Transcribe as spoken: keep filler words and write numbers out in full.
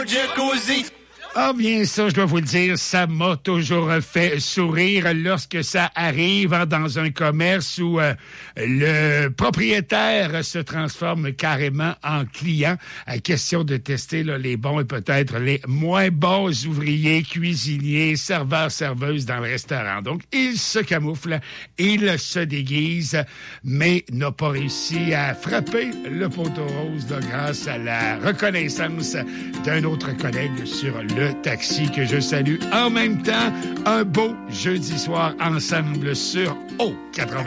jacuzzi. Ah bien ça, je dois vous le dire, ça m'a toujours fait sourire lorsque ça arrive hein, dans un commerce où euh, le propriétaire se transforme carrément en client. À question de tester là, les bons et peut-être les moins bons ouvriers, cuisiniers, serveurs, serveuses dans le restaurant. Donc, il se camoufle, il se déguise, mais n'a pas réussi à frapper le poteau rose là, grâce à la reconnaissance d'un autre collègue sur le Le taxi que je salue en même temps. Un beau jeudi soir ensemble sur O quatre-vingt.